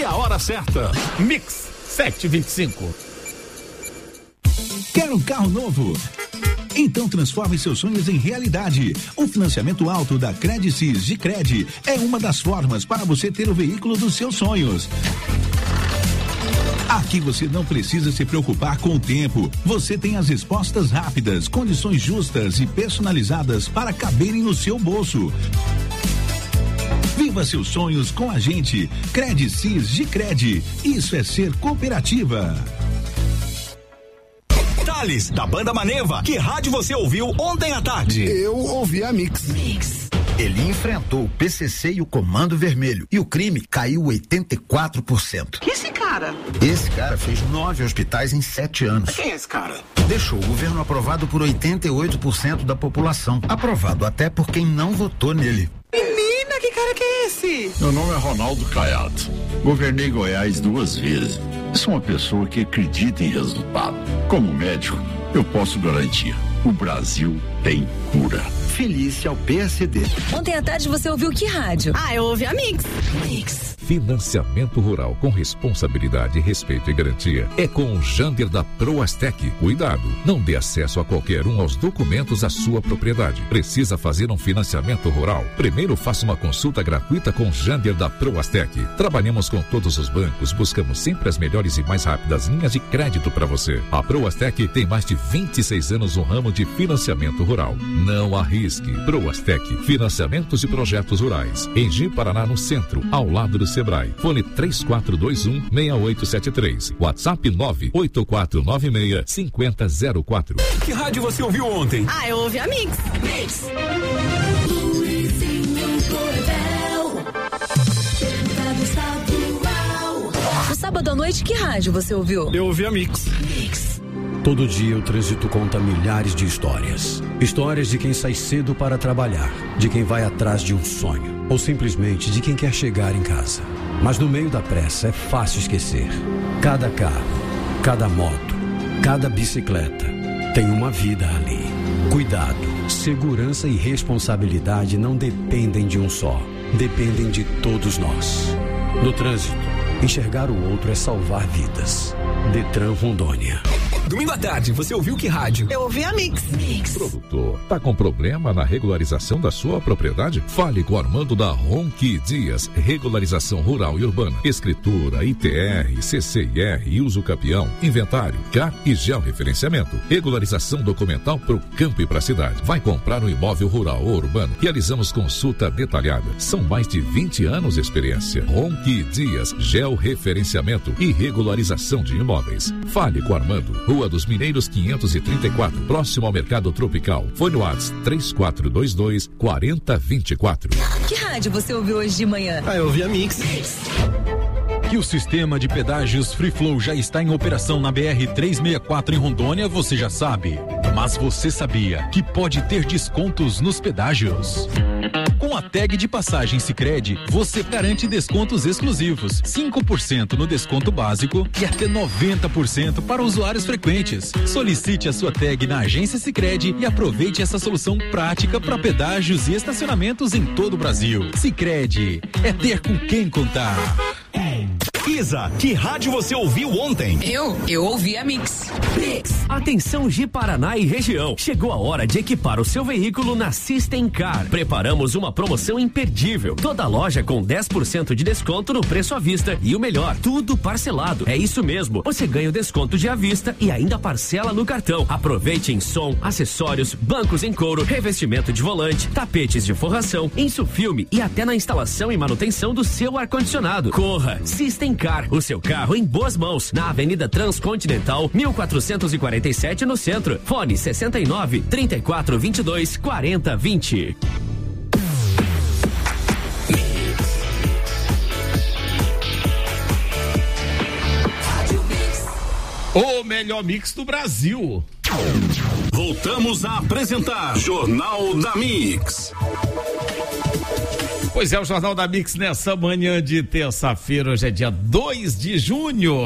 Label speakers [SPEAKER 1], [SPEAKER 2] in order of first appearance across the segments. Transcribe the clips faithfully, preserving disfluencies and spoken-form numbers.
[SPEAKER 1] a hora certa. Mix sete e vinte e cinco.
[SPEAKER 2] Quer um carro novo? Então transforme seus sonhos em realidade. O financiamento alto da Credicis de Cred é uma das formas para você ter o veículo dos seus sonhos. Aqui você não precisa se preocupar com o tempo. Você tem as respostas rápidas, condições justas e personalizadas para caberem no seu bolso. Viva seus sonhos com a gente. Credicis de Cred. Isso é ser cooperativa.
[SPEAKER 3] Thales, da banda Maneva, que rádio você ouviu ontem à tarde?
[SPEAKER 4] Eu ouvi a Mix.
[SPEAKER 3] Mix.
[SPEAKER 5] Ele enfrentou o P C C e o Comando Vermelho e o crime caiu oitenta e quatro por cento.
[SPEAKER 6] Que esse cara?
[SPEAKER 5] Esse cara fez nove hospitais em sete anos.
[SPEAKER 6] Quem é esse cara?
[SPEAKER 5] Deixou o governo aprovado por oitenta e oito por cento da população. Aprovado até por quem não votou nele.
[SPEAKER 6] Menina, que cara que é esse?
[SPEAKER 7] Meu nome é Ronaldo Caiado. Governei Goiás duas vezes. Sou uma pessoa que acredita em resultado. Como médico, eu posso garantir: o Brasil tem cura.
[SPEAKER 5] Felícia ao P S D.
[SPEAKER 8] Ontem à tarde você ouviu que rádio?
[SPEAKER 9] Ah, eu ouvi a Mix.
[SPEAKER 8] Mix.
[SPEAKER 10] Financiamento rural com responsabilidade, respeito e garantia é com o Jander da Proastec. Cuidado, não dê acesso a qualquer um aos documentos da sua propriedade. Precisa fazer um financiamento rural? Primeiro faça uma consulta gratuita com o Jander da Proastec. Trabalhamos com todos os bancos, buscamos sempre as melhores e mais rápidas linhas de crédito para você. A Proastec tem mais de vinte e seis anos no ramo de financiamento rural. Não arrisque. Proastec, financiamentos e projetos rurais. Em Ji Paraná, no centro, ao lado do Sebrae. Fone três quatro dois um, seis oito sete três. WhatsApp nove oito quatro nove seis, cinco zero zero quatro.
[SPEAKER 3] Que rádio você ouviu ontem?
[SPEAKER 9] Ah, eu ouvi a Mix. Mix.
[SPEAKER 8] No sábado à noite, que rádio você ouviu?
[SPEAKER 1] Eu ouvi a Mix.
[SPEAKER 8] Mix.
[SPEAKER 11] Todo dia o trânsito conta milhares de histórias. Histórias de quem sai cedo para trabalhar, de quem vai atrás de um sonho, ou simplesmente de quem quer chegar em casa. Mas no meio da pressa é fácil esquecer. Cada carro, cada moto, cada bicicleta tem uma vida ali. Cuidado, segurança e responsabilidade não dependem de um só, dependem de todos nós. No trânsito, enxergar o outro é salvar vidas. Detran Rondônia.
[SPEAKER 3] Domingo à tarde, você ouviu que rádio?
[SPEAKER 9] Eu ouvi a Mix.
[SPEAKER 8] Mix.
[SPEAKER 10] Produtor, tá com problema na regularização da sua propriedade? Fale com o Armando da Ronqui Dias, regularização rural e urbana, escritura, I T R, C C I R e uso capião, inventário, C A R e georreferenciamento, regularização documental pro campo e pra cidade. Vai comprar um imóvel rural ou urbano? Realizamos consulta detalhada. São mais de vinte anos de experiência. Ronqui Dias, georreferenciamento e regularização de imóveis. Fale com o Armando. Rua dos Mineiros quinhentos e trinta e quatro, próximo ao Mercado Tropical. Fone WhatsApp três quatro dois dois, quatro zero dois quatro.
[SPEAKER 8] Que rádio você ouviu hoje de manhã?
[SPEAKER 1] Ah, eu ouvi a Mix.
[SPEAKER 12] Que o sistema de pedágios Free Flow já está em operação na B R trezentos e sessenta e quatro em Rondônia, você já sabe. Mas você sabia que pode ter descontos nos pedágios? Com a tag de passagem Sicredi, você garante descontos exclusivos, cinco por cento no desconto básico e até noventa por cento para usuários frequentes. Solicite a sua tag na agência Sicredi e aproveite essa solução prática para pedágios e estacionamentos em todo o Brasil. Sicredi, é ter com quem contar.
[SPEAKER 3] Isa, que rádio você ouviu ontem?
[SPEAKER 9] Eu? Eu ouvi a Mix.
[SPEAKER 8] Mix.
[SPEAKER 13] Atenção Ji Paraná e região. Chegou a hora de equipar o seu veículo na System Car. Preparamos uma promoção imperdível. Toda loja com dez por cento de desconto no preço à vista e o melhor, tudo parcelado. É isso mesmo. Você ganha o desconto de à vista e ainda parcela no cartão. Aproveite em som, acessórios, bancos em couro, revestimento de volante, tapetes de forração, insufilme e até na instalação e manutenção do seu ar-condicionado. Corra, System Car, o seu carro em boas mãos, na Avenida Transcontinental, mil quatrocentos e quarenta e sete no centro. Fone sessenta e nove, trinta e quatro, vinte e dois, quarenta, vinte.
[SPEAKER 1] O melhor mix do Brasil.
[SPEAKER 3] Voltamos a apresentar Jornal da Mix.
[SPEAKER 1] Pois é, o Jornal da Mix nessa manhã de terça-feira, hoje é dia dois de junho.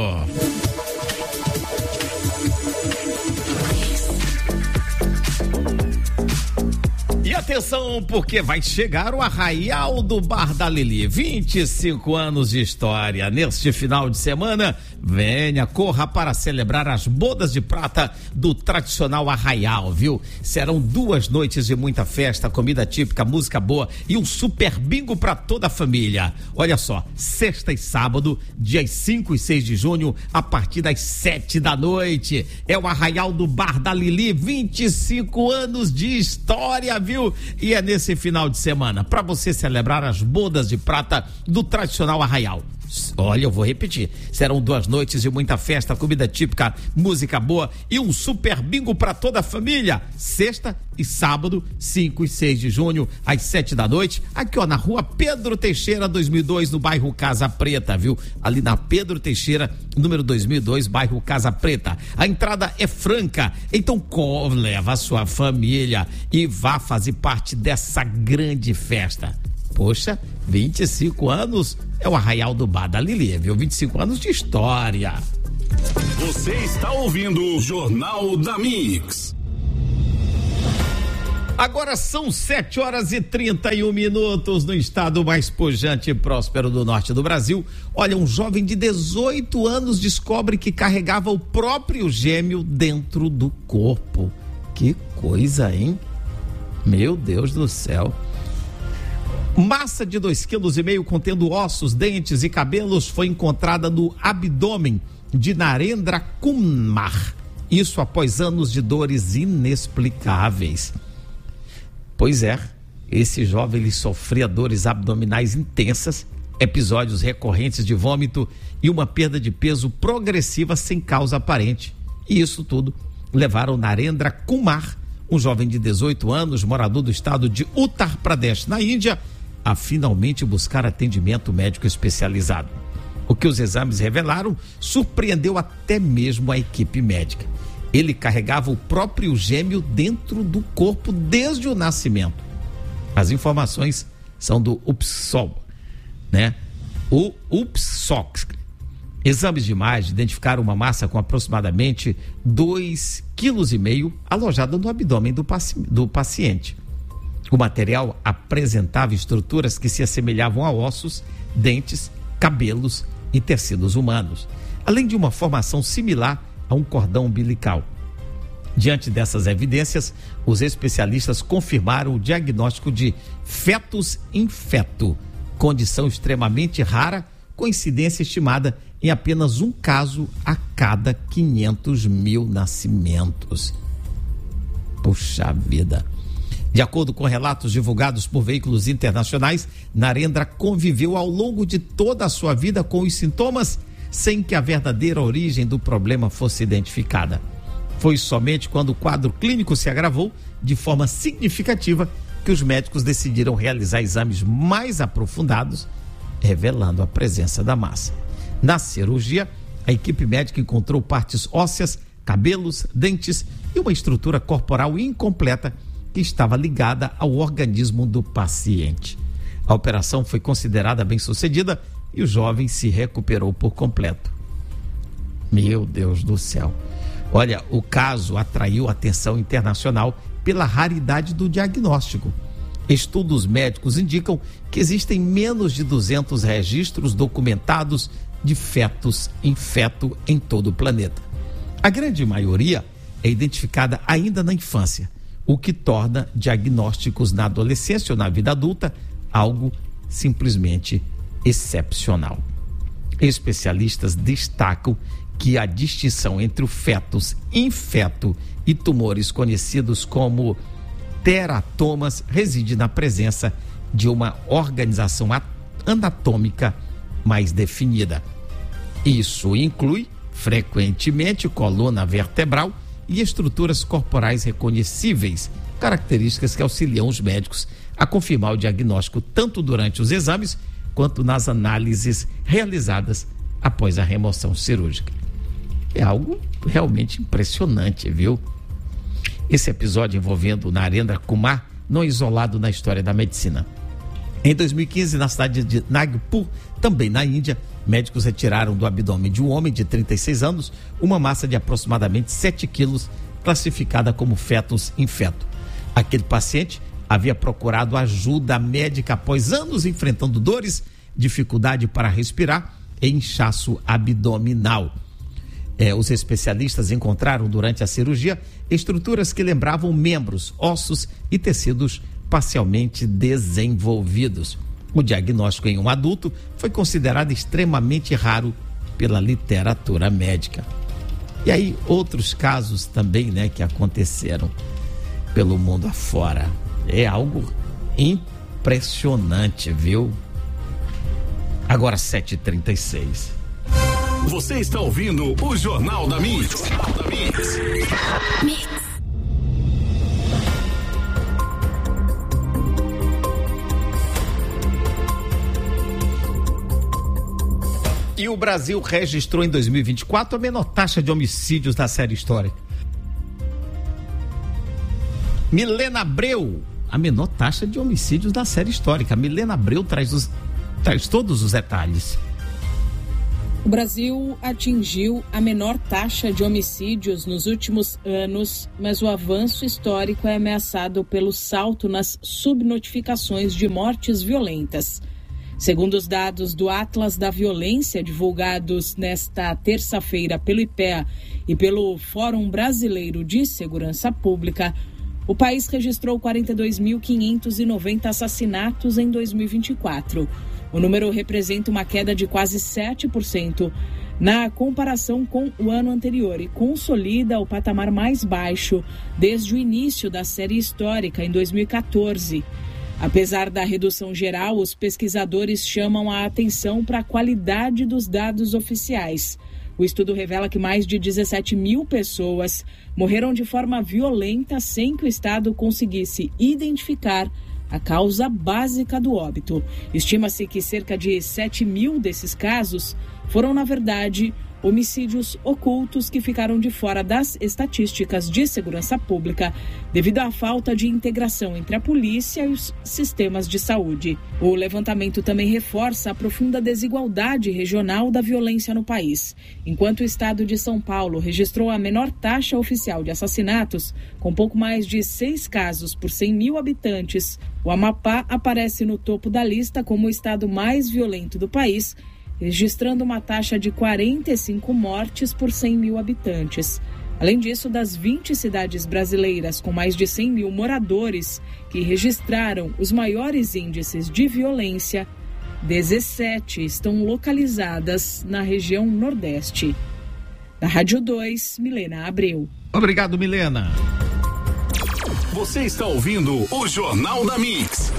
[SPEAKER 1] E atenção, porque vai chegar o Arraial do Bar da Lili. vinte e cinco anos de história. Neste final de semana, venha, corra para celebrar as bodas de prata do tradicional Arraial, viu? Serão duas noites de muita festa, comida típica, música boa e um super bingo para toda a família. Olha só, sexta e sábado, dias cinco e seis de junho, a partir das sete da noite. É o Arraial do Bar da Lili, vinte e cinco anos de história, viu? E é nesse final de semana, para você celebrar as bodas de prata do tradicional Arraial. Olha, eu vou repetir, serão duas noites de muita festa, comida típica, música boa e um super bingo para toda a família. Sexta e sábado, cinco e seis de junho, às sete da noite, aqui ó, na rua Pedro Teixeira, dois mil e dois, no bairro Casa Preta, viu? Ali na Pedro Teixeira, número dois mil e dois, bairro Casa Preta. A entrada é franca, então com, leva a sua família e vá fazer parte dessa grande festa. Poxa, vinte e cinco anos é o Arraial do Bar da Lili, viu? vinte e cinco anos de história.
[SPEAKER 3] Você está ouvindo o Jornal da Mix.
[SPEAKER 1] Agora são sete horas e trinta e um minutos no estado mais pujante e próspero do norte do Brasil. Olha, um jovem de dezoito anos descobre que carregava o próprio gêmeo dentro do corpo. Que coisa, hein? Meu Deus do céu. Massa de dois quilos e meio contendo ossos, dentes e cabelos foi encontrada no abdômen de Narendra Kumar. Isso após anos de dores inexplicáveis. Pois é, esse jovem ele sofria dores abdominais intensas, episódios recorrentes de vômito e uma perda de peso progressiva sem causa aparente. E isso tudo levaram Narendra Kumar, um jovem de dezoito anos, morador do estado de Uttar Pradesh, na Índia, a finalmente buscar atendimento médico especializado. O que os exames revelaram surpreendeu até mesmo a equipe médica. Ele carregava o próprio gêmeo dentro do corpo desde o nascimento. As informações são do U P S O, né? O U P S O C. Exames de imagem identificaram uma massa com aproximadamente dois quilos e meio alojada no abdômen do, paci- do paciente. O material apresentava estruturas que se assemelhavam a ossos, dentes, cabelos e tecidos humanos, além de uma formação similar a um cordão umbilical. Diante dessas evidências, os especialistas confirmaram o diagnóstico de fetus in feto, condição extremamente rara, com incidência estimada em apenas um caso a cada quinhentos mil nascimentos. Puxa vida! De acordo com relatos divulgados por veículos internacionais, Narendra conviveu ao longo de toda a sua vida com os sintomas sem que a verdadeira origem do problema fosse identificada. Foi somente quando o quadro clínico se agravou de forma significativa que os médicos decidiram realizar exames mais aprofundados, revelando a presença da massa. Na cirurgia, a equipe médica encontrou partes ósseas, cabelos, dentes e uma estrutura corporal incompleta que estava ligada ao organismo do paciente. A operação foi considerada bem-sucedida e o jovem se recuperou por completo. Meu Deus do céu. Olha, o caso atraiu atenção internacional pela raridade do diagnóstico. Estudos médicos indicam que existem menos de duzentos registros documentados de fetos em feto em todo o planeta. A grande maioria é identificada ainda na infância, o que torna diagnósticos na adolescência ou na vida adulta algo simplesmente excepcional. Especialistas destacam que a distinção entre o fetus in feto e tumores conhecidos como teratomas reside na presença de uma organização anatômica mais definida. Isso inclui, frequentemente, coluna vertebral e estruturas corporais reconhecíveis, características que auxiliam os médicos a confirmar o diagnóstico tanto durante os exames quanto nas análises realizadas após a remoção cirúrgica. É algo realmente impressionante, viu? Esse episódio envolvendo Narendra Kumar não é isolado na história da medicina. Em dois mil e quinze, na cidade de Nagpur, também na Índia, médicos retiraram do abdômen de um homem de trinta e seis anos uma massa de aproximadamente sete quilos, classificada como fetus in feto. Aquele paciente havia procurado ajuda médica após anos enfrentando dores, dificuldade para respirar e inchaço abdominal. É, os especialistas encontraram durante a cirurgia estruturas que lembravam membros, ossos e tecidos parcialmente desenvolvidos. O diagnóstico em um adulto foi considerado extremamente raro pela literatura médica. E aí, outros casos também, né, que aconteceram pelo mundo afora. É algo impressionante, viu? Agora sete e trinta e seis.
[SPEAKER 3] Você está ouvindo o Jornal da Mix. Jornal da Mix. Mix.
[SPEAKER 1] E o Brasil registrou em dois mil e vinte e quatro a menor taxa de homicídios da série histórica. Milena Abreu, a menor taxa de homicídios da série histórica. Milena Abreu traz, os, traz todos os detalhes.
[SPEAKER 4] O Brasil atingiu a menor taxa de homicídios nos últimos anos, mas o avanço histórico é ameaçado pelo salto nas subnotificações de mortes violentas. Segundo os dados do Atlas da Violência, divulgados nesta terça-feira pelo I P E A e pelo Fórum Brasileiro de Segurança Pública, o país registrou quarenta e dois mil quinhentos e noventa assassinatos em dois mil e vinte e quatro. O número representa uma queda de quase sete por cento na comparação com o ano anterior e consolida o patamar mais baixo desde o início da série histórica, em dois mil e quatorze. Apesar da redução geral, os pesquisadores chamam a atenção para a qualidade dos dados oficiais. O estudo revela que mais de dezessete mil pessoas morreram de forma violenta sem que o Estado conseguisse identificar a causa básica do óbito. Estima-se que cerca de sete mil desses casos foram, na verdade, homicídios ocultos que ficaram de fora das estatísticas de segurança pública devido à falta de integração entre a polícia e os sistemas de saúde. O levantamento também reforça a profunda desigualdade regional da violência no país. Enquanto o estado de São Paulo registrou a menor taxa oficial de assassinatos, com pouco mais de seis casos por cem mil habitantes, o Amapá aparece no topo da lista como o estado mais violento do país, registrando uma taxa de quarenta e cinco mortes por cem mil habitantes. Além disso, das vinte cidades brasileiras com mais de cem mil moradores que registraram os maiores índices de violência, dezessete estão localizadas na região Nordeste. Da Rádio dois, Milena Abreu.
[SPEAKER 1] Obrigado, Milena.
[SPEAKER 3] Você está ouvindo o Jornal da Mix.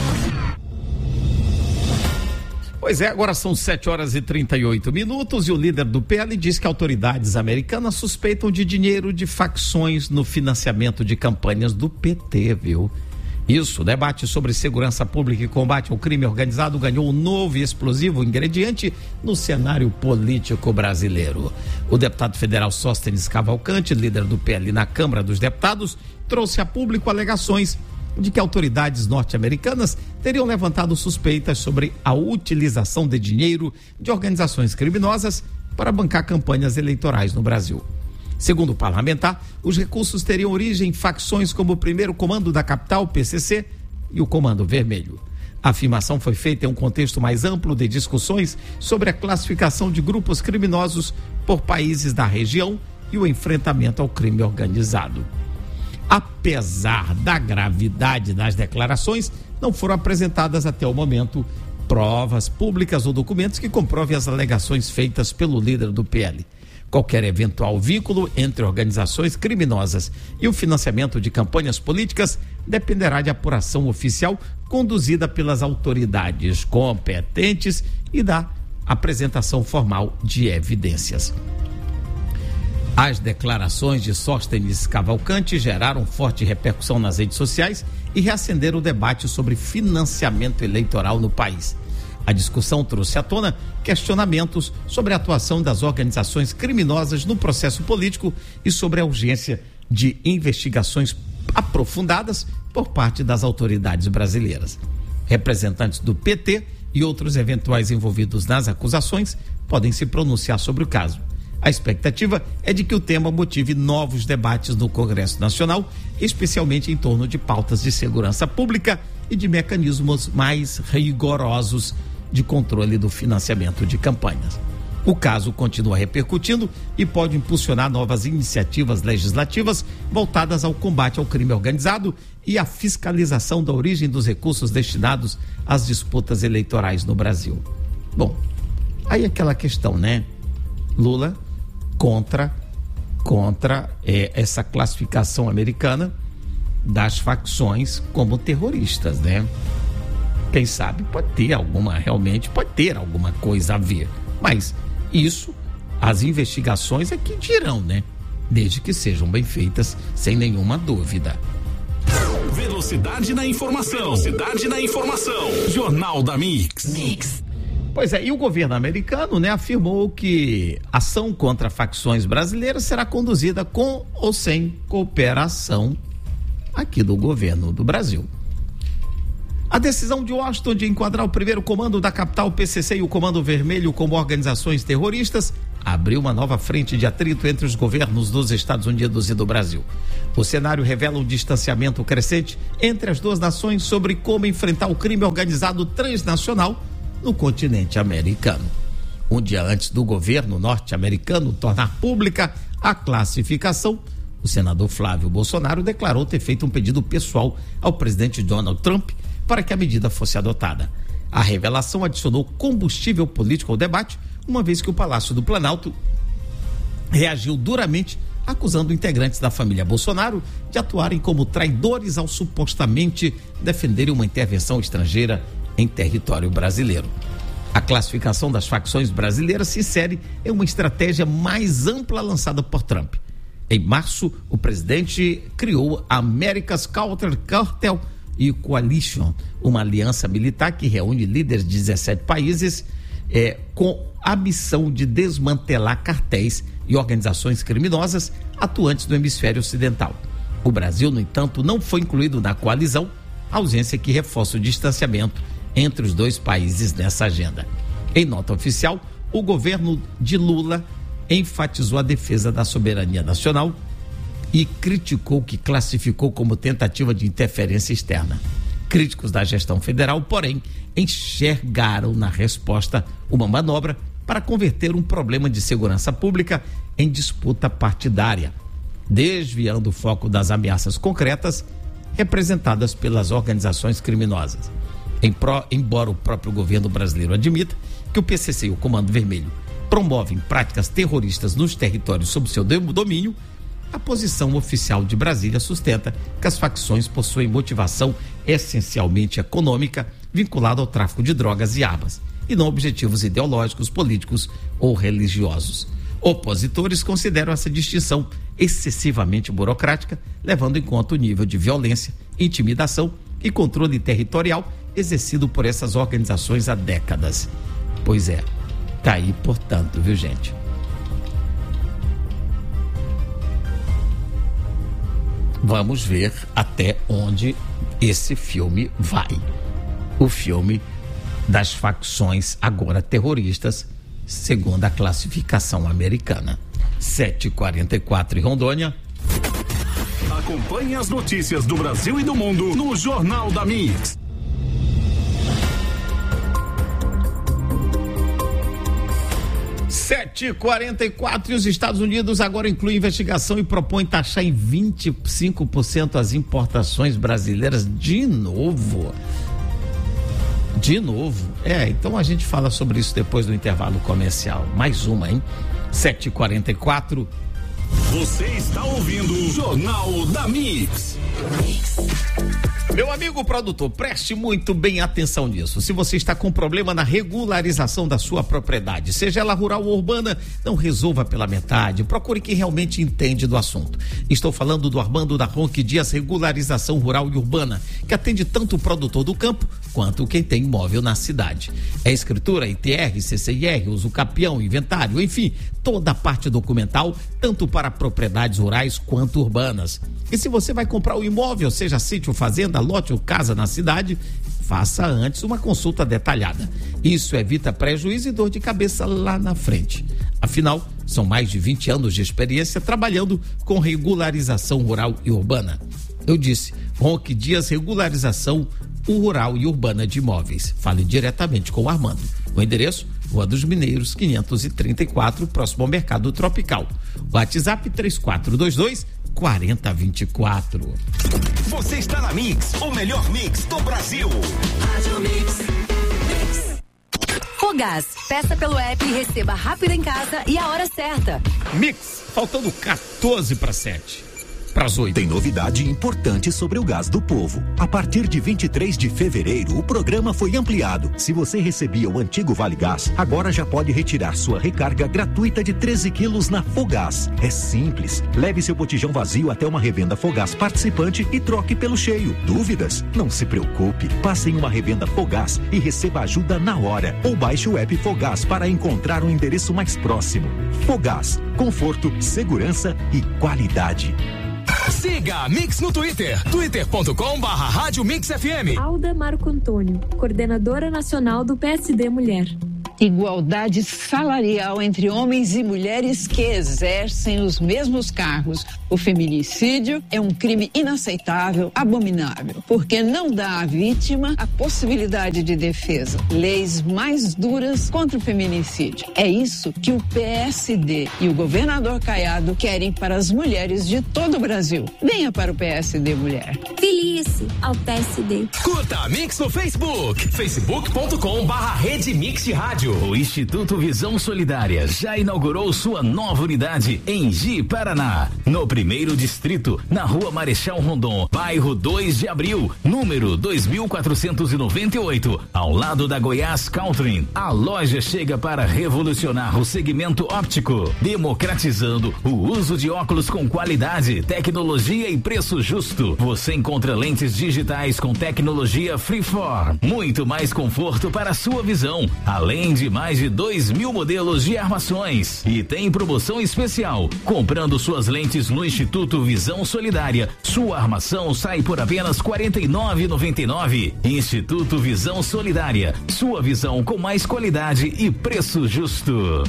[SPEAKER 1] Pois é, agora são sete horas e trinta e oito minutos e o líder do P L diz que autoridades americanas suspeitam de dinheiro de facções no financiamento de campanhas do P T, viu? Isso, o debate sobre segurança pública e combate ao crime organizado ganhou um novo e explosivo ingrediente no cenário político brasileiro. O deputado federal Sóstenes Cavalcante, líder do P L na Câmara dos Deputados, trouxe a público alegações de que autoridades norte-americanas teriam levantado suspeitas sobre a utilização de dinheiro de organizações criminosas para bancar campanhas eleitorais no Brasil. Segundo o parlamentar, os recursos teriam origem em facções como o Primeiro Comando da Capital, P C C, e o Comando Vermelho. A afirmação foi feita em um contexto mais amplo de discussões sobre a classificação de grupos criminosos por países da região e o enfrentamento ao crime organizado. Apesar da gravidade das declarações, não foram apresentadas até o momento provas públicas ou documentos que comprovem as alegações feitas pelo líder do P L. Qualquer eventual vínculo entre organizações criminosas e o financiamento de campanhas políticas dependerá de apuração oficial conduzida pelas autoridades competentes e da apresentação formal de evidências. As declarações de Sóstenes Cavalcante geraram forte repercussão nas redes sociais e reacenderam o debate sobre financiamento eleitoral no país. A discussão trouxe à tona questionamentos sobre a atuação das organizações criminosas no processo político e sobre a urgência de investigações aprofundadas por parte das autoridades brasileiras. Representantes do P T e outros eventuais envolvidos nas acusações podem se pronunciar sobre o caso. A expectativa é de que o tema motive novos debates no Congresso Nacional, especialmente em torno de pautas de segurança pública e de mecanismos mais rigorosos de controle do financiamento de campanhas. O caso continua repercutindo e pode impulsionar novas iniciativas legislativas voltadas ao combate ao crime organizado e à fiscalização da origem dos recursos destinados às disputas eleitorais no Brasil. Bom, aí aquela questão, né? Lula contra, contra é, essa classificação americana das facções como terroristas, né? Quem sabe pode ter alguma, realmente pode ter alguma coisa a ver, mas isso, as investigações é que dirão, né? Desde que sejam bem feitas, sem nenhuma dúvida.
[SPEAKER 3] Velocidade na informação. Velocidade na informação. Jornal da Mix.
[SPEAKER 8] Mix.
[SPEAKER 1] Pois é, e o governo americano, né, afirmou que a ação contra facções brasileiras será conduzida com ou sem cooperação aqui do governo do Brasil. A decisão de Washington de enquadrar o primeiro comando da capital, P C C, e o Comando Vermelho como organizações terroristas abriu uma nova frente de atrito entre os governos dos Estados Unidos e do Brasil. O cenário revela um distanciamento crescente entre as duas nações sobre como enfrentar o crime organizado transnacional no continente americano. Um dia antes do governo norte-americano tornar pública a classificação, o senador Flávio Bolsonaro declarou ter feito um pedido pessoal ao presidente Donald Trump para que a medida fosse adotada. A revelação adicionou combustível político ao debate, uma vez que o Palácio do Planalto reagiu duramente, acusando integrantes da família Bolsonaro de atuarem como traidores ao supostamente defenderem uma intervenção estrangeira em território brasileiro. A classificação das facções brasileiras se insere em uma estratégia mais ampla lançada por Trump. Em março, o presidente criou a America's Counter Cartel e Coalition, uma aliança militar que reúne líderes de dezessete países é, com a missão de desmantelar cartéis e organizações criminosas atuantes no hemisfério ocidental. O Brasil, no entanto, não foi incluído na coalizão, ausência que reforça o distanciamento entre os dois países nessa agenda. Em nota oficial, o governo de Lula enfatizou a defesa da soberania nacional e criticou o que classificou como tentativa de interferência externa. Críticos da gestão federal, porém, enxergaram na resposta uma manobra para converter um problema de segurança pública em disputa partidária, desviando o foco das ameaças concretas representadas pelas organizações criminosas. Em pró, embora o próprio governo brasileiro admita que o P C C e o Comando Vermelho promovem práticas terroristas nos territórios sob seu domínio, a posição oficial de Brasília sustenta que as facções possuem motivação essencialmente econômica vinculada ao tráfico de drogas e armas, e não objetivos ideológicos, políticos ou religiosos. Opositores consideram essa distinção excessivamente burocrática, levando em conta o nível de violência, intimidação e controle territorial exercido por essas organizações há décadas. Pois é, tá aí, portanto, viu, gente? Vamos ver até onde esse filme vai. O filme das facções agora terroristas, segundo a classificação americana. sete e quarenta e quatro em Rondônia.
[SPEAKER 3] Acompanhe as notícias do Brasil e do mundo no Jornal da Mix.
[SPEAKER 1] sete e quarenta e quatro, e os Estados Unidos agora incluem investigação e propõem taxar em vinte e cinco por cento as importações brasileiras de novo. De novo. É, então a gente fala sobre isso depois do intervalo comercial. Mais uma, hein? sete e quarenta e quatro.
[SPEAKER 3] Você está ouvindo o Jornal da Mix.
[SPEAKER 1] Meu amigo produtor, preste muito bem atenção nisso. Se você está com problema na regularização da sua propriedade, seja ela rural ou urbana, não resolva pela metade. Procure quem realmente entende do assunto. Estou falando do Armando da Ronque Dias Regularização Rural e Urbana, que atende tanto o produtor do campo quanto quem tem imóvel na cidade. É escritura, I T R, C C I R, uso capião, inventário, enfim, toda a parte documental, tanto para propriedades rurais quanto urbanas. E se você vai comprar um imóvel, seja sítio, fazenda, lote ou casa na cidade, faça antes uma consulta detalhada. Isso evita prejuízo e dor de cabeça lá na frente. Afinal, são mais de vinte anos de experiência trabalhando com regularização rural e urbana. Eu disse, Ronque Dias Regularização Rural e Urbana de Imóveis. Fale diretamente com o Armando. O endereço, Rua dos Mineiros, quinhentos e trinta e quatro, próximo ao Mercado Tropical. WhatsApp três quatro dois dois, quatro zero dois quatro.
[SPEAKER 3] Você está na Mix, o melhor mix do Brasil. Rádio Mix.
[SPEAKER 8] Fogás, peça pelo app e receba rápido em casa e a hora certa.
[SPEAKER 1] Mix, faltando quatorze para sete. Pras oito.
[SPEAKER 14] Tem novidade importante sobre o Gás do Povo. A partir de vinte e três de fevereiro, o programa foi ampliado. Se você recebia o antigo Vale Gás, agora já pode retirar sua recarga gratuita de treze quilos na Fogás. É simples. Leve seu botijão vazio até uma revenda Fogás participante e troque pelo cheio. Dúvidas? Não se preocupe. Passe em uma revenda Fogás e receba ajuda na hora. Ou baixe o app Fogás para encontrar um endereço mais próximo. Fogás. Conforto, segurança e qualidade.
[SPEAKER 3] Siga a Mix no Twitter, twitter ponto com barra Rádio Mix F M.
[SPEAKER 15] Alda Marco Antônio, coordenadora nacional do P S D Mulher.
[SPEAKER 16] Igualdade salarial entre homens e mulheres que exercem os mesmos cargos. O feminicídio é um crime inaceitável, abominável, porque não dá à vítima a possibilidade de defesa. Leis mais duras contra o feminicídio. É isso que o P S D e o governador Caiado querem para as mulheres de todo o Brasil. Venha para o P S D Mulher.
[SPEAKER 15] Filie-se ao P S D.
[SPEAKER 3] Curta a Mix no Facebook, facebook ponto com barra Rede Mix de Rádio.
[SPEAKER 13] O Instituto Visão Solidária já inaugurou sua nova unidade em Ji, Paraná. No primeiro distrito, na Rua Marechal Rondon, bairro dois de abril, número dois mil quatrocentos e noventa e oito, ao lado da Goiás Country. A loja chega para revolucionar o segmento óptico, democratizando o uso de óculos com qualidade, tecnologia e preço justo. Você encontra lentes digitais com tecnologia Freeform, muito mais conforto para a sua visão, além de mais de dois mil modelos de armações. E tem promoção especial. Comprando suas lentes no Instituto Visão Solidária, sua armação sai por apenas quarenta e nove reais e noventa e nove centavos. Instituto Visão Solidária, sua visão com mais qualidade e preço justo.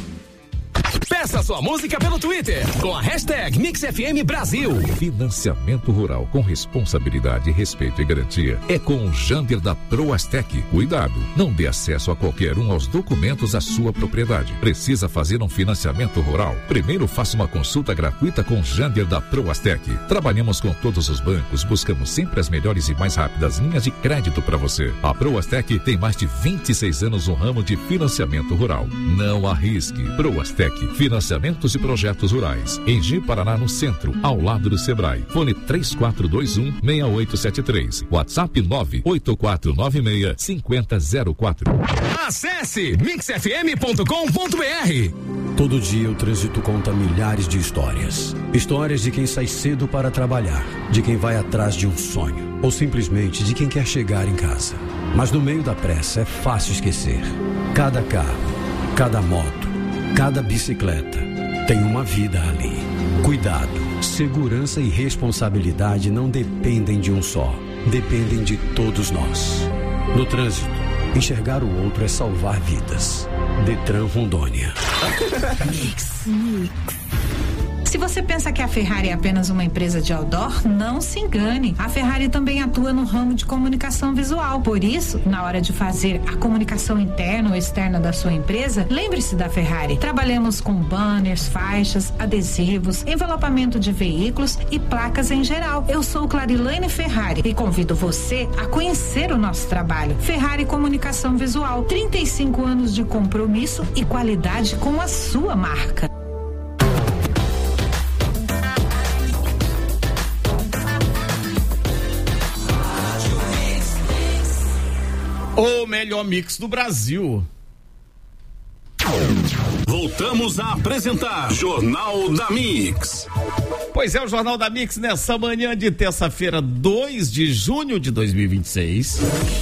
[SPEAKER 3] Peça sua música pelo Twitter com a hashtag MixFM Brasil.
[SPEAKER 10] Financiamento rural com responsabilidade, respeito e garantia é com o Jander da Proastec. Cuidado, não dê acesso a qualquer um aos documentos da sua propriedade. Precisa fazer um financiamento rural? Primeiro faça uma consulta gratuita com o Jander da Proastec. Trabalhamos com todos os bancos, buscamos sempre as melhores e mais rápidas linhas de crédito para você. A Proastec tem mais de vinte e seis anos no ramo de financiamento rural. Não arrisque. Proastec, financiamentos e projetos rurais. Em Ji, Paraná, no centro, ao lado do Sebrae. Fone três quatro dois um, seis oito sete três. WhatsApp nove oito quatro nove seis, cinco zero zero quatro.
[SPEAKER 3] Acesse mix f m ponto com ponto b r.
[SPEAKER 11] Todo dia o trânsito conta milhares de histórias. Histórias de quem sai cedo para trabalhar, de quem vai atrás de um sonho, ou simplesmente de quem quer chegar em casa. Mas no meio da pressa é fácil esquecer. Cada carro, cada moto, cada bicicleta tem uma vida ali. Cuidado, segurança e responsabilidade não dependem de um só, dependem de todos nós. No trânsito, enxergar o outro é salvar vidas. Detran Rondônia.
[SPEAKER 17] Mix. Mix. Se você pensa que a Ferrari é apenas uma empresa de outdoor, não se engane. A Ferrari também atua no ramo de comunicação visual. Por isso, na hora de fazer a comunicação interna ou externa da sua empresa, lembre-se da Ferrari. Trabalhamos com banners, faixas, adesivos, envelopamento de veículos e placas em geral. Eu sou Clarilane Ferrari e convido você a conhecer o nosso trabalho. Ferrari Comunicação Visual, trinta e cinco anos de compromisso e qualidade com a sua marca.
[SPEAKER 1] O melhor mix do Brasil.
[SPEAKER 3] Voltamos a apresentar Jornal da Mix.
[SPEAKER 1] Pois é, o Jornal da Mix nessa manhã de terça-feira, dois de junho de dois mil e vinte e seis.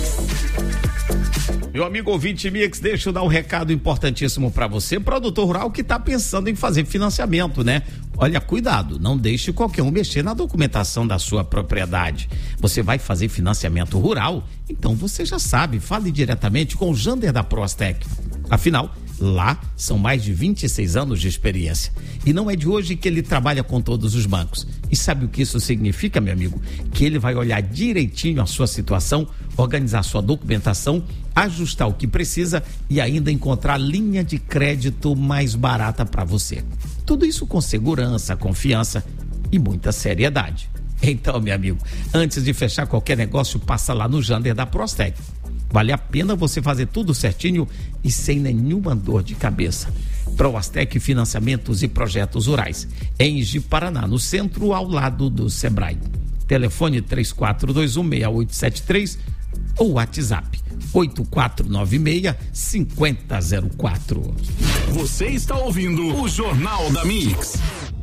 [SPEAKER 1] Meu amigo ouvinte Mix, deixa eu dar um recado importantíssimo para você, produtor rural que está pensando em fazer financiamento, né? Olha, cuidado, não deixe qualquer um mexer na documentação da sua propriedade. Você vai fazer financiamento rural? Então você já sabe, fale diretamente com o Jander da Proastec. Afinal, lá são mais de vinte e seis anos de experiência. E não é de hoje que ele trabalha com todos os bancos. E sabe o que isso significa, meu amigo? Que ele vai olhar direitinho a sua situação, organizar sua documentação, ajustar o que precisa e ainda encontrar linha de crédito mais barata para você. Tudo isso com segurança, confiança e muita seriedade. Então, meu amigo, antes de fechar qualquer negócio, passa lá no Jander da Proastec. Vale a pena você fazer tudo certinho e sem nenhuma dor de cabeça. Proastec Financiamentos e Projetos Rurais, em Ji-Paraná, no centro, ao lado do Sebrae. Telefone três quatro dois um, seis oito sete três ou WhatsApp oito quatro nove seis, cinco zero zero quatro.
[SPEAKER 3] Você está ouvindo o Jornal da Mix.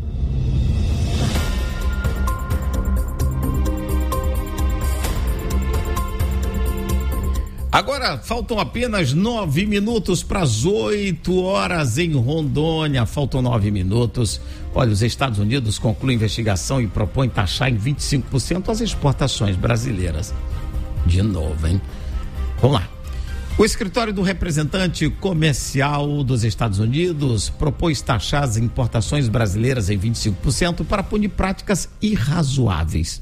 [SPEAKER 1] Agora faltam apenas nove minutos para as oito horas em Rondônia. Faltam nove minutos. Olha, os Estados Unidos concluem investigação e propõem taxar em vinte e cinco por cento as exportações brasileiras. De novo, hein? Vamos lá. O escritório do representante comercial dos Estados Unidos propôs taxar as importações brasileiras em vinte e cinco por cento para punir práticas irrazoáveis.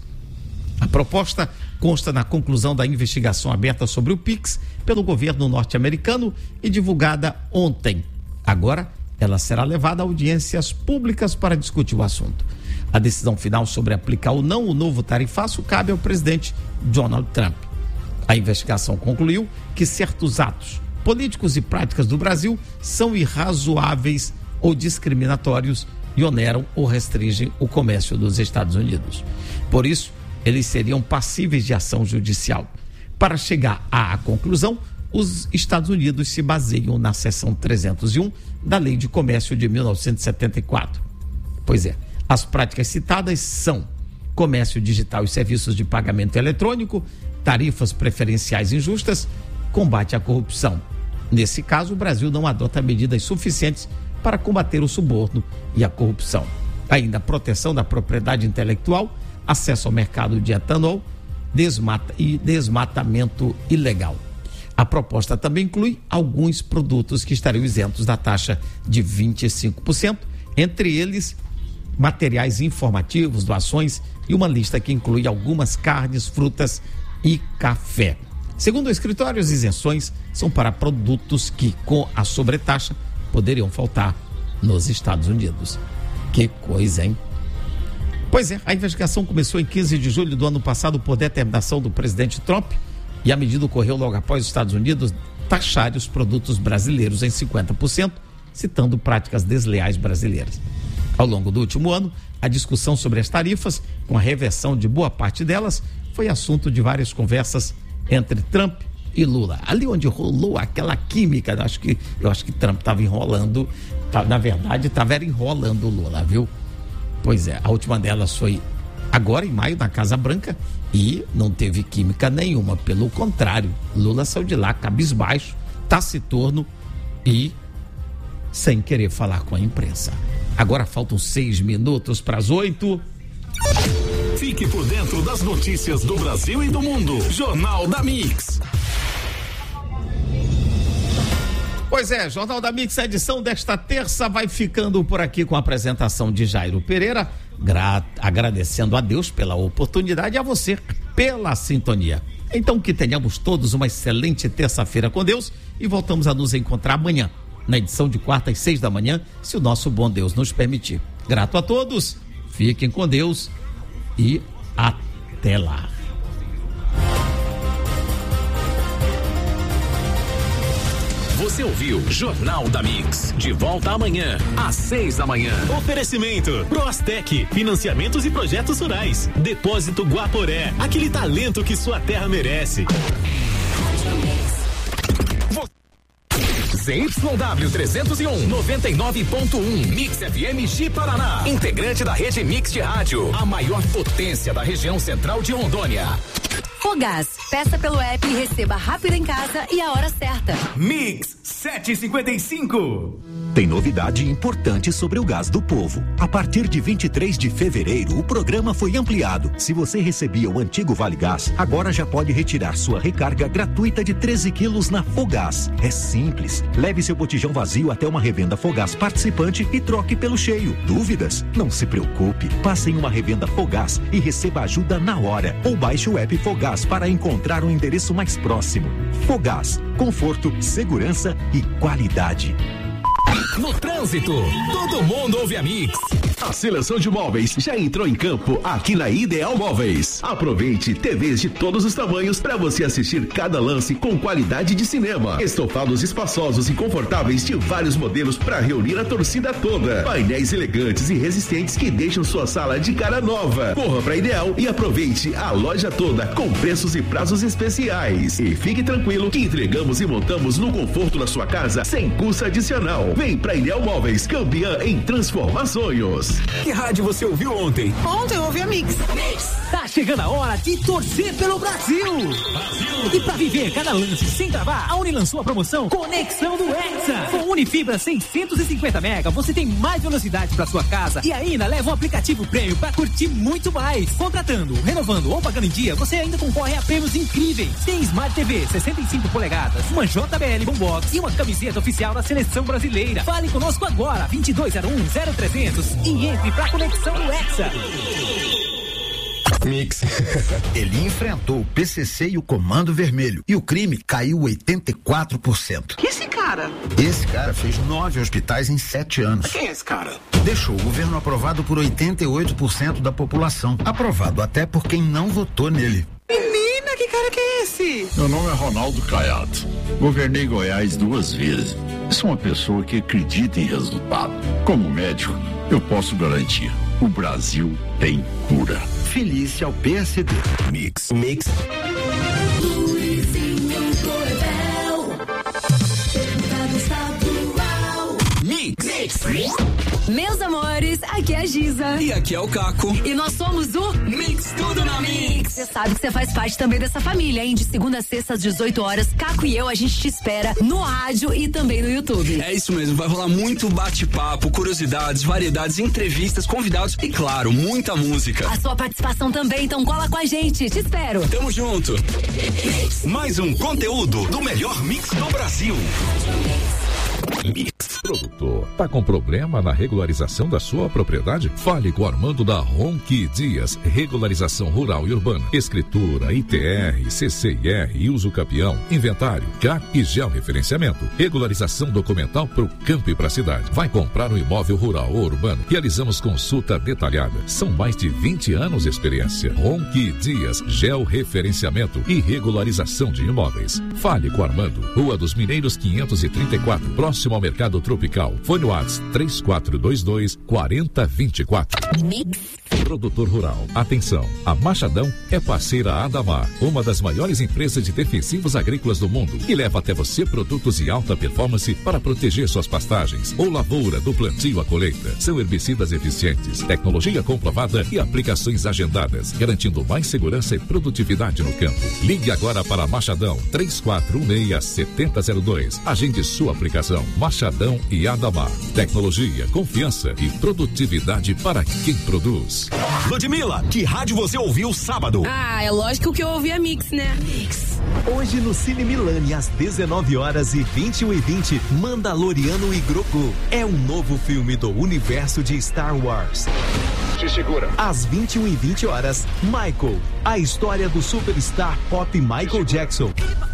[SPEAKER 1] A proposta consta na conclusão da investigação aberta sobre o Pix pelo governo norte-americano e divulgada ontem. Agora, ela será levada a audiências públicas para discutir o assunto. A decisão final sobre aplicar ou não o novo tarifaço cabe ao presidente Donald Trump. A investigação concluiu que certos atos políticos e práticas do Brasil são irrazoáveis ou discriminatórios e oneram ou restringem o comércio dos Estados Unidos. Por isso, eles seriam passíveis de ação judicial. Para chegar à conclusão, os Estados Unidos se baseiam na seção trezentos e um da Lei de Comércio de mil novecentos e setenta e quatro. Pois é, as práticas citadas são comércio digital e serviços de pagamento eletrônico, tarifas preferenciais injustas, combate à corrupção. Nesse caso, o Brasil não adota medidas suficientes para combater o suborno e a corrupção. Ainda a proteção da propriedade intelectual, acesso ao mercado de etanol, desmata e desmatamento ilegal. A proposta também inclui alguns produtos que estariam isentos da taxa de vinte e cinco por cento, entre eles materiais informativos, doações e uma lista que inclui algumas carnes, frutas e café. Segundo o escritório, as isenções são para produtos que, com a sobretaxa, poderiam faltar nos Estados Unidos. Que coisa, hein? Pois é, a investigação começou em quinze de julho do ano passado por determinação do presidente Trump e a medida ocorreu logo após os Estados Unidos taxarem os produtos brasileiros em cinquenta por cento, citando práticas desleais brasileiras. Ao longo do último ano, a discussão sobre as tarifas, com a reversão de boa parte delas, foi assunto de várias conversas entre Trump e Lula. Ali onde rolou aquela química, eu acho que, eu acho que Trump estava enrolando, tá, na verdade estava enrolando o Lula, viu? Pois é, a última delas foi agora em maio na Casa Branca e não teve química nenhuma, pelo contrário, Lula saiu de lá cabisbaixo, taciturno e sem querer falar com a imprensa. Agora faltam seis minutos para as oito.
[SPEAKER 3] Fique por dentro das notícias do Brasil e do mundo. Jornal da Mix.
[SPEAKER 1] Pois é, Jornal da Mix, a edição desta terça vai ficando por aqui com a apresentação de Jairo Pereira, gra- agradecendo a Deus pela oportunidade e a você pela sintonia. Então que tenhamos todos uma excelente terça-feira com Deus e voltamos a nos encontrar amanhã, na edição de quarta às seis da manhã, se o nosso bom Deus nos permitir. Grato a todos, fiquem com Deus e até lá.
[SPEAKER 3] Você ouviu Jornal da Mix. De volta amanhã, às seis da manhã.
[SPEAKER 12] Oferecimento Proastec, financiamentos e projetos rurais. Depósito Guaporé, aquele talento que sua terra merece.
[SPEAKER 3] Z Y W trezentos e um, noventa e nove ponto um, Mix F M Ji-Paraná. Integrante da rede Mix de Rádio, a maior potência da região central de Rondônia.
[SPEAKER 8] Fogás, peça pelo app e receba rápido em casa e a hora certa.
[SPEAKER 3] Mix sete e cinquenta e cinco.
[SPEAKER 14] Tem novidade importante sobre o Gás do Povo. A partir de vinte e três de fevereiro, o programa foi ampliado. Se você recebia o antigo Vale Gás, agora já pode retirar sua recarga gratuita de treze quilos na Fogás. É simples. Leve seu botijão vazio até uma revenda Fogás participante e troque pelo cheio. Dúvidas? Não se preocupe. Passe em uma revenda Fogás e receba ajuda na hora. Ou baixe o app Fogás para encontrar um endereço mais próximo. Fogás. Conforto, segurança e qualidade.
[SPEAKER 3] No trânsito, todo mundo ouve a Mix.
[SPEAKER 18] A seleção de móveis já entrou em campo aqui na Ideal Móveis. Aproveite T Vs de todos os tamanhos para você assistir cada lance com qualidade de cinema. Estofados espaçosos e confortáveis de vários modelos para reunir a torcida toda. Painéis elegantes e resistentes que deixam sua sala de cara nova. Corra para Ideal e aproveite a loja toda com preços e prazos especiais. E fique tranquilo que entregamos e montamos no conforto da sua casa sem custo adicional. Vem pra Ideal Móveis, campeã em transformar sonhos.
[SPEAKER 3] Que rádio você ouviu ontem?
[SPEAKER 6] Ontem eu ouvi a Mix.
[SPEAKER 3] Mix. Tá chegando a hora de torcer pelo Brasil. Brasil. E pra viver cada lance sem travar, a Uni lançou a promoção Conexão do Hexa. Com Unifibra seiscentos e cinquenta mega, você tem mais velocidade pra sua casa e ainda leva um aplicativo prêmio pra curtir muito mais. Contratando, renovando ou pagando em dia, você ainda concorre a prêmios incríveis. Tem Smart T V sessenta e cinco polegadas, uma J B L Boombox e uma camiseta oficial da Seleção Brasileira. Fale conosco agora, vinte e dois zero um zero trezentos e entre pra Conexão do Hexa.
[SPEAKER 5] Mix. Ele enfrentou o P C C e o Comando Vermelho e o crime caiu oitenta e quatro por cento.
[SPEAKER 6] Que esse cara?
[SPEAKER 5] Esse cara fez nove hospitais em sete anos.
[SPEAKER 6] Quem é esse cara?
[SPEAKER 5] Deixou o governo aprovado por oitenta e oito por cento da população. Aprovado até por quem não votou nele.
[SPEAKER 6] Menina, que cara que é esse?
[SPEAKER 7] Meu nome é Ronaldo Caiado. Governei Goiás duas vezes. Sou uma pessoa que acredita em resultado. Como médico, eu posso garantir: o Brasil tem cura.
[SPEAKER 5] Felice ao P S D.
[SPEAKER 3] Mix. Mix. Mix.
[SPEAKER 8] Meus amores, aqui é a Giza.
[SPEAKER 3] E aqui é o Caco.
[SPEAKER 8] E nós somos o
[SPEAKER 3] Mix Tudo na Mix.
[SPEAKER 8] Você sabe que você faz parte também dessa família, hein? De segunda a sexta às dezoito horas, Caco e eu, a gente te espera no rádio e também no YouTube.
[SPEAKER 19] É isso mesmo, vai rolar muito bate-papo, curiosidades, variedades, entrevistas, convidados e, claro, muita música.
[SPEAKER 8] A sua participação também, então cola com a gente. Te espero.
[SPEAKER 19] Tamo junto.
[SPEAKER 3] Mais um conteúdo do melhor mix do Brasil.
[SPEAKER 10] Mix. Produtor, tá com problema na regularização da sua propriedade? Fale com o Armando da Ronqui Dias, regularização rural e urbana, escritura, I T R, C C I R e uso capião, inventário, C A C e georreferenciamento, regularização documental pro campo e pra cidade. Vai comprar um imóvel rural ou urbano? Realizamos consulta detalhada. São mais de vinte anos de experiência. Ronqui Dias, georreferenciamento e regularização de imóveis. Fale com o Armando, Rua dos Mineiros quinhentos e trinta e quatro, próximo ao Mercado Tropical. Fone WhatsApp três quatro dois dois, quatro zero dois quatro.
[SPEAKER 8] Mix.
[SPEAKER 10] Produtor rural. Atenção, a Machadão é parceira Adamar, uma das maiores empresas de defensivos agrícolas do mundo, que leva até você produtos de alta performance para proteger suas pastagens ou lavoura do plantio à colheita. São herbicidas eficientes, tecnologia comprovada e aplicações agendadas, garantindo mais segurança e produtividade no campo. Ligue agora para a Machadão três quatro um seis, sete zero zero dois. Agende sua aplicação. Machadão e Adamar. Tecnologia, confiança e produtividade para quem produz.
[SPEAKER 3] Ludmilla, que rádio você ouviu sábado?
[SPEAKER 9] Ah, é lógico que eu ouvi a Mix, né? Mix.
[SPEAKER 20] Hoje no Cine Milani, às dezenove horas e vinte e um e vinte, Mandaloriano e Grogu. É um novo filme do universo de Star Wars.
[SPEAKER 7] Se segura.
[SPEAKER 20] Às vinte e um e vinte horas, Michael, a história do superstar pop Michael Jackson.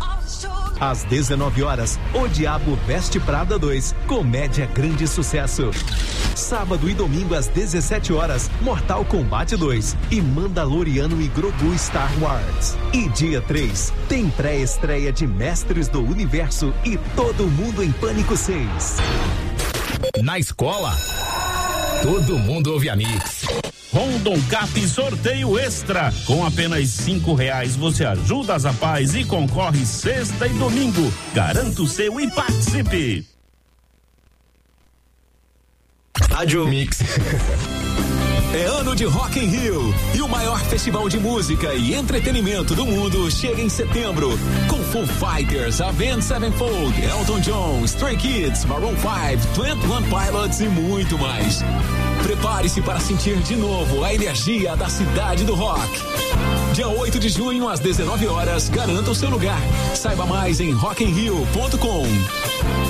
[SPEAKER 20] Às dezenove horas, O Diabo Veste Prada dois, comédia grande sucesso. Sábado e domingo às dezessete horas, Mortal Kombat dois e Mandaloriano e Grogu Star Wars. E dia três, tem pré-estreia de Mestres do Universo e Todo Mundo em Pânico seis.
[SPEAKER 3] Na escola, todo mundo ouve a Mix.
[SPEAKER 21] Rondon Cap sorteio extra. Com apenas cinco reais você ajuda as Zapaz e concorre sexta e domingo. Garanta o seu e participe.
[SPEAKER 3] Rádio Mix.
[SPEAKER 12] É ano de Rock in Rio e o maior festival de música e entretenimento do mundo chega em setembro com Foo Fighters, Avenged Sevenfold, Elton John, Stray Kids, Maroon five, Twenty One Pilots e muito mais. Prepare-se para sentir de novo a energia da cidade do rock. Dia oito de junho às dezenove horas, garanta o seu lugar. Saiba mais em rock in rio ponto com.